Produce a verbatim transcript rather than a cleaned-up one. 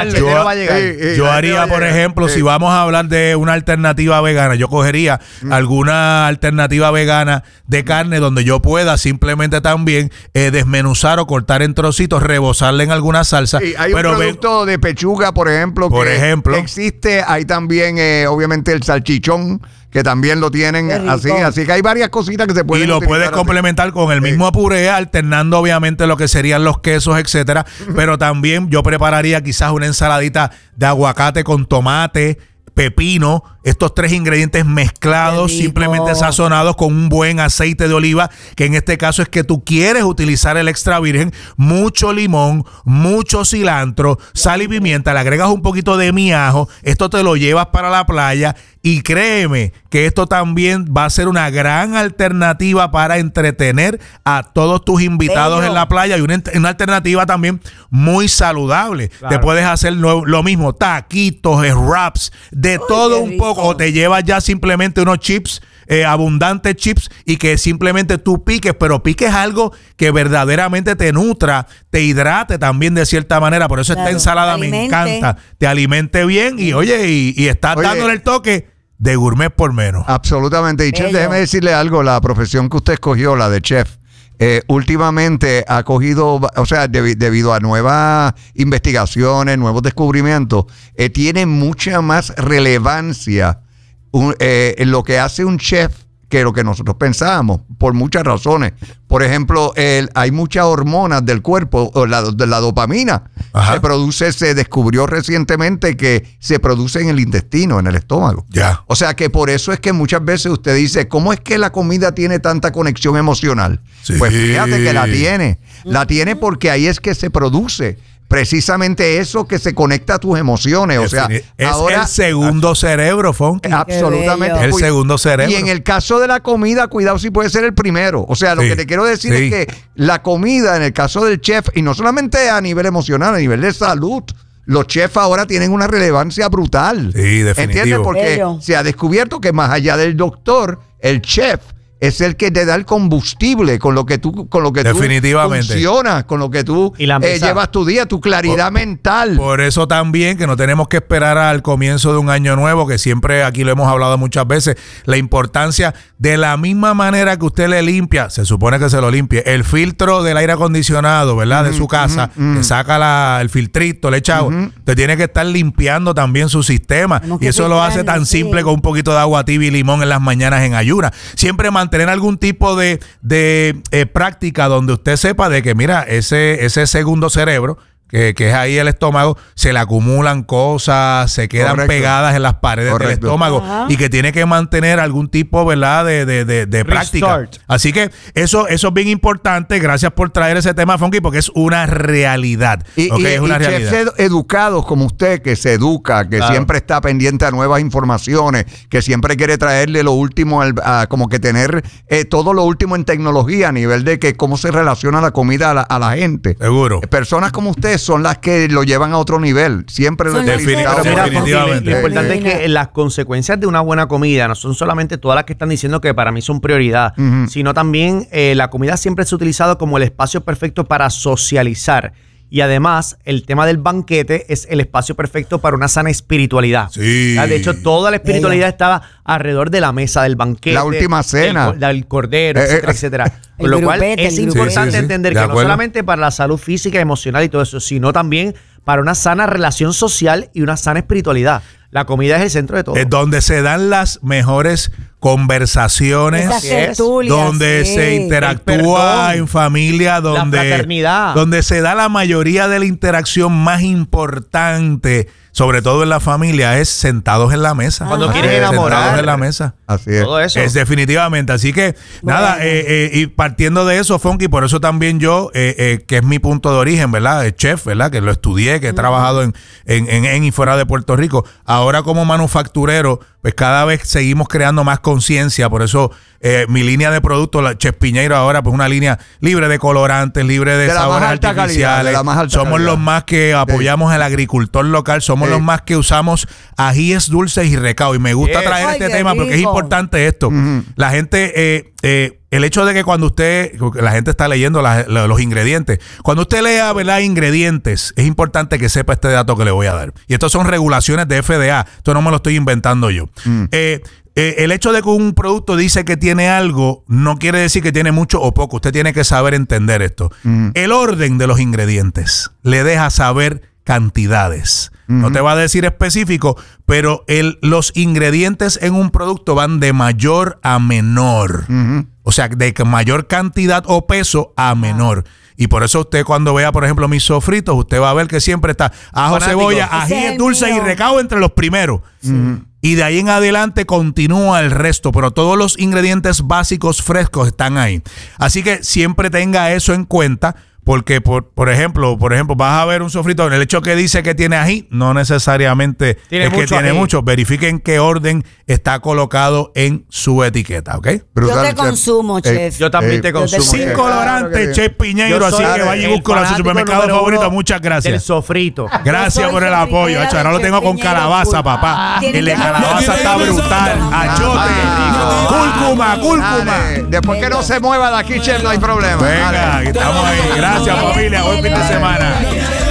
llegarle. Yo, va a llegar. eh, eh, yo haría, por ejemplo, eh. si vamos a hablar de una alternativa vegana, yo cogería mm. alguna alternativa vegana de carne donde yo pueda simplemente también eh, desmenuzar o cortar en trocitos, rebozarle en alguna salsa. Sí, hay pero un producto ve, de pechuga, por ejemplo, por que ejemplo, existe. Hay también, eh, obviamente, el salchichón, que también lo tienen así. Así que hay varias cositas que se pueden Y lo puedes complementar así. Con el mismo sí. puré, alternando obviamente lo que serían los quesos, etcétera. Pero también yo prepararía quizás una ensaladita de aguacate con tomate, pepino, estos tres ingredientes mezclados, simplemente sazonados con un buen aceite de oliva, que en este caso es que tú quieres utilizar el extra virgen, mucho limón, mucho cilantro, sal y pimienta, le agregas un poquito de miajo, esto te lo llevas para la playa y créeme que esto también va a ser una gran alternativa para entretener a todos tus invitados Bello. en la playa y una, una alternativa también muy saludable. Claro. Te puedes hacer lo, lo mismo, taquitos, wraps, de Uy, todo un poco, o te llevas ya simplemente unos chips, eh, abundantes chips, y que simplemente tú piques, pero piques algo que verdaderamente te nutra, te hidrate también de cierta manera. Por eso claro, esta ensalada me encanta, te alimente bien y oye, y, y estás oye, dándole el toque de gourmet por menos. Absolutamente. Y chef, déjeme decirle algo, la profesión que usted escogió, la de chef, Eh, últimamente ha cogido, o sea, de, debido a nuevas investigaciones, nuevos descubrimientos, eh, tiene mucha más relevancia un, eh, en lo que hace un chef que lo que nosotros pensábamos, por muchas razones. Por ejemplo, el, hay muchas hormonas del cuerpo, o la, de la dopamina, Ajá. se produce, se descubrió recientemente que se produce en el intestino, en el estómago. Ya. O sea que por eso es que muchas veces usted dice, ¿cómo es que la comida tiene tanta conexión emocional? Sí. Pues fíjate que la tiene. La tiene porque ahí es que se produce precisamente eso que se conecta a tus emociones. O sea, es ahora, el segundo cerebro, Fonky. Absolutamente. El segundo cerebro. Y en el caso de la comida, cuidado si puede ser el primero. O sea, lo sí, que te quiero decir sí. es que la comida, en el caso del chef, y no solamente a nivel emocional, a nivel de salud, los chefs ahora tienen una relevancia brutal. Sí, definitivo. ¿Entiendes? Porque Ello. se ha descubierto que más allá del doctor, el chef es el que te da el combustible con lo que tú, con lo que Definitivamente. tú funcionas, con lo que tú eh, llevas tu día, tu claridad por, mental. Por eso también que no tenemos que esperar al comienzo de un año nuevo, que siempre aquí lo hemos hablado muchas veces, la importancia de la misma manera que usted le limpia, se supone que se lo limpie, el filtro del aire acondicionado, ¿verdad? Mm, de su casa, mm, le saca la, el filtrito, le echa agua, mm. te tiene que estar limpiando también su sistema. Tenemos y eso lo hace tan sí. simple con un poquito de agua tibia y limón en las mañanas en ayunas. Siempre mantener tener algún tipo de, de eh, práctica donde usted sepa de que, mira, ese, ese segundo cerebro, que, que es ahí el estómago, se le acumulan cosas, se quedan Correcto. pegadas en las paredes Correcto. del estómago Ajá. y que tiene que mantener algún tipo, ¿verdad?, de, de, de, de práctica. Así que eso, eso es bien importante. Gracias por traer ese tema, Fonky, porque es una realidad. Y, okay, y, es una y realidad. chefs educados como usted, que se educa, que claro. siempre está pendiente a nuevas informaciones, que siempre quiere traerle lo último, al, a, como que tener eh, todo lo último en tecnología a nivel de que cómo se relaciona la comida a la, a la gente. Seguro. Personas como usted son las que lo llevan a otro nivel. Siempre lo definitivamente. Mira, definitivamente. Lo importante es que las consecuencias de una buena comida no son solamente todas las que están diciendo que para mí son prioridad, uh-huh. sino también eh, la comida siempre se ha utilizado como el espacio perfecto para socializar. Y además, el tema del banquete es el espacio perfecto para una sana espiritualidad. Sí. De hecho, toda la espiritualidad estaba alrededor de la mesa del banquete. La última cena. El, del cordero, eh, etcétera, etcétera. Con lo cual es importante sí, sí, sí. entender de que acuerdo. no solamente para la salud física, emocional y todo eso, sino también para una sana relación social y una sana espiritualidad. La comida es el centro de todo. Es donde se dan las mejores conversaciones, donde sí. se interactúa en familia, donde, donde se da la mayoría de la interacción más importante, sobre todo en la familia, es sentados en la mesa. Cuando ah, quieres enamorar. Sentados en la mesa. Así es. Todo eso. Es definitivamente. Así que, bueno. nada, eh, eh, y partiendo de eso, Fonky, por eso también yo, eh, eh, que es mi punto de origen, ¿verdad? De chef, ¿verdad? Que lo estudié, que he uh-huh. trabajado en, en, en, en y fuera de Puerto Rico. Ahora como manufacturero, pues cada vez seguimos creando más conciencia. Por eso eh, mi línea de productos, la Chef Piñeiro ahora, pues una línea libre de colorantes, libre de, de sabores artificiales. Calidad, somos calidad. los más que apoyamos sí. al agricultor local, somos sí. los más que usamos ajíes dulces y recao. Y me gusta yes. traer Ay, este tema rico. porque es importante esto. Uh-huh. La gente, eh, eh, el hecho de que cuando usted, la gente está leyendo la, la, los ingredientes, cuando usted lea, ¿verdad?, ingredientes, es importante que sepa este dato que le voy a dar. Y estos son regulaciones de F D A. Esto no me lo estoy inventando yo. Mm. Eh, eh, el hecho de que un producto dice que tiene algo no quiere decir que tiene mucho o poco. Usted tiene que saber entender esto. Mm. El orden de los ingredientes le deja saber cantidades. Uh-huh. No te va a decir específico, pero el, los ingredientes en un producto van de mayor a menor. Uh-huh. O sea, de mayor cantidad o peso a menor. Y por eso usted cuando vea, por ejemplo, mis sofritos, usted va a ver que siempre está ajo, fanático, cebolla, ají dulce y recao entre los primeros. Uh-huh. Y de ahí en adelante continúa el resto, pero todos los ingredientes básicos frescos están ahí. Así que siempre tenga eso en cuenta. Porque, por, por ejemplo, por ejemplo, vas a ver un sofrito, el hecho que dice que tiene ají, no necesariamente tiene es que tiene ají. mucho. Verifiquen qué orden está colocado en su etiqueta, ¿ok? Brutal, yo te consumo, chef. chef. Yo también eh, te consumo. Sin colorante, claro chef Piñeiro, así que vaya y busca su supermercado favorito. Muchas gracias. El sofrito. Gracias por el apoyo. Hecho, ahora lo tengo con calabaza, papá. El de calabaza está brutal. Achote. Cúrcuma, cúrcuma. Después que no se mueva de aquí, chef, no hay problema. Venga, estamos ahí. Gracias, familia. Buen fin de semana.